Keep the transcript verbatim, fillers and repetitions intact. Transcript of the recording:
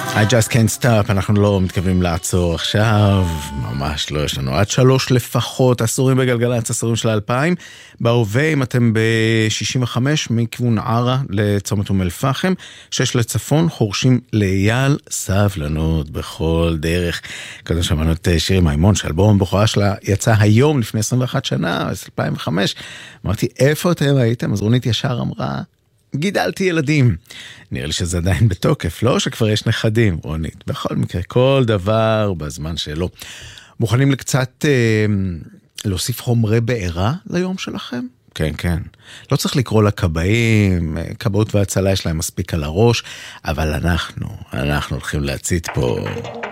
I just can't stop, אנחנו לא מתכוונים לעצור עכשיו, ממש לא, יש לנו עד שלוש לפחות, עשורים בגלגלצ, עשורים של האלפיים, בהווה אם אתם ב-שישים וחמש מכיוון ערה לצומת אום אל-פחם, שש לצפון, חורשים לאייל, סבלנות בכל דרך. כזה שמענו את שירי מימון, שאלבום הבכורה שלה יצא היום לפני עשרים ואחת שנה, אלפיים וחמש, אמרתי איפה אתם הייתם? אז רונית ישר אמרה, גידלתי ילדים. נראה לי שזה עדיין בתוקף, לא שכבר יש נכדים, רונית. בכל מקרה, כל דבר בזמן שלו. מוכנים לקצת אה, להוסיף חומרי בעירה ליום שלכם? כן, כן. לא צריך לקרוא לכבאים, כבאות והצלה יש להם מספיק על הראש, אבל אנחנו, אנחנו הולכים להצית פה...